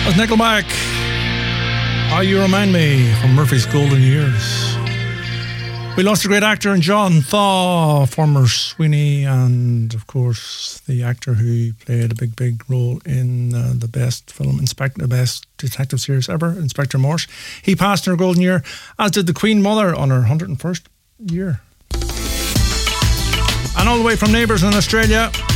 That's Nickelback. How You Remind Me from Murphy's Golden Years. We lost a great actor in John Thaw, former Sweeney, and of course the actor who played a big role in the best film, the best detective series ever, Inspector Morse. He passed in her golden year, as did the Queen Mother on her 101st year. And all the way from Neighbours in Australia,